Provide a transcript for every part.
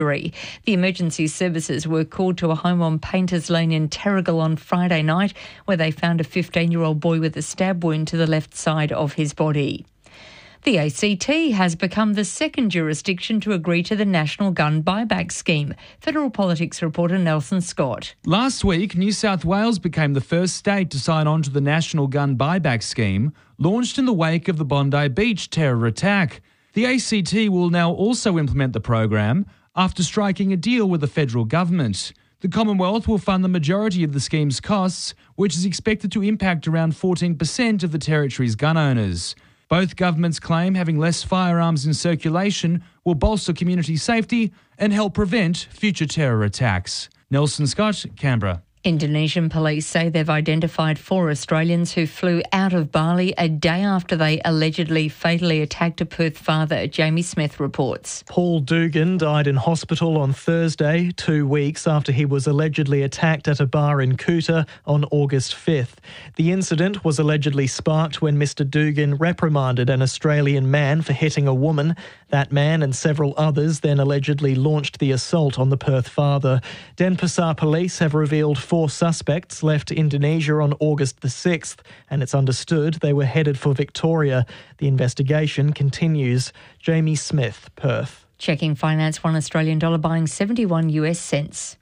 The emergency services were called to a home on Painters Lane in Terrigal on Friday night, where they found a 15-year-old boy with a stab wound to the left side of his body. The ACT has become the second jurisdiction to agree to the National Gun Buyback Scheme. Federal Politics reporter Nelson Scott. Last week, New South Wales became the first state to sign on to the National Gun Buyback Scheme, launched in the wake of the Bondi Beach terror attack. The ACT will now also implement the program after striking a deal with the federal government. The Commonwealth will fund the majority of the scheme's costs, which is expected to impact around 14% of the territory's gun owners. Both governments claim having less firearms in circulation will bolster community safety and help prevent future terror attacks. Nelson Scott, Canberra. Indonesian police say they've identified 4 Australians who flew out of Bali a day after they allegedly fatally attacked a Perth father, Jamie Smith reports. Paul Dugan died in hospital on Thursday, 2 weeks after he was allegedly attacked at a bar in Kuta on August 5th. The incident was allegedly sparked when Mr Dugan reprimanded an Australian man for hitting a woman. That man and several others then allegedly launched the assault on the Perth father. Denpasar police have revealed 4 suspects left Indonesia on August the 6th, and it's understood they were headed for Victoria. The investigation continues. Jamie Smith, Perth. Checking finance, $1 Australian dollar buying 71 US cents.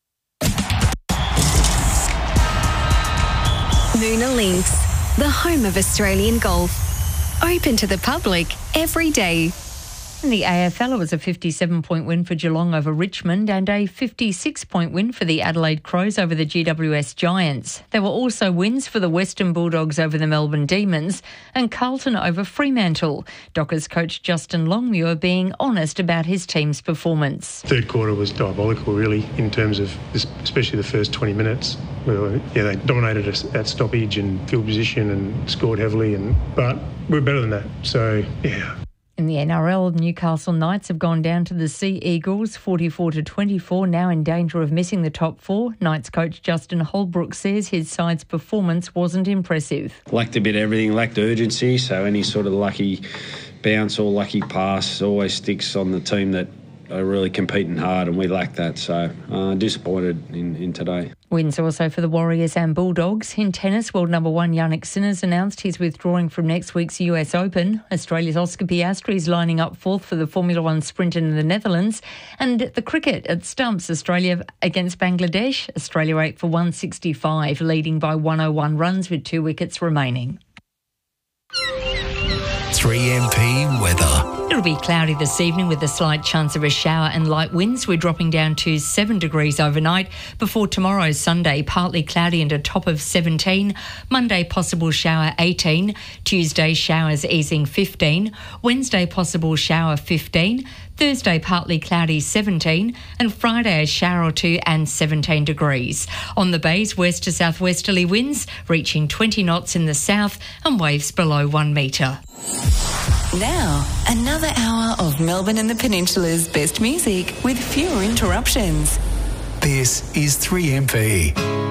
Moona Links, the home of Australian golf. Open to the public every day. In the AFL, it was a 57-point win for Geelong over Richmond and a 56-point win for the Adelaide Crows over the GWS Giants. There were also wins for the Western Bulldogs over the Melbourne Demons and Carlton over Fremantle. Dockers coach Justin Longmuir being honest about his team's performance. Third quarter was diabolical, really, in terms of especially the first 20 minutes. They dominated us at stoppage and field position and scored heavily, but we're better than that. So, yeah. In the NRL, Newcastle Knights have gone down to the Sea Eagles 44-24, now in danger of missing the top 4. Knights coach Justin Holbrook says his side's performance wasn't impressive. Lacked a bit of everything, lacked urgency, so any sort of lucky bounce or lucky pass always sticks on the team that are really competing hard, and we lack that, so disappointed in today. Wins also for the Warriors and Bulldogs. In tennis, world number 1 Jannik Sinner's announced he's withdrawing from next week's US Open. Australia's Oscar Piastri is lining up 4th for the Formula 1 sprint in the Netherlands. And the cricket at Stumps, Australia against Bangladesh. Australia 8 for 165, leading by 101 runs with 2 wickets remaining. 3MP weather. It'll be cloudy this evening with a slight chance of a shower and light winds. We're dropping down to 7 degrees overnight. Before tomorrow, Sunday, partly cloudy and a top of 17. Monday, possible shower 18. Tuesday, showers easing 15. Wednesday, possible shower 15. Thursday, partly cloudy 17. And Friday, a shower or 2 and 17 degrees. On the bays, west to southwesterly winds reaching 20 knots in the south and waves below 1 metre. Now, another hour of Melbourne and the Peninsula's best music with fewer interruptions. This is 3MP.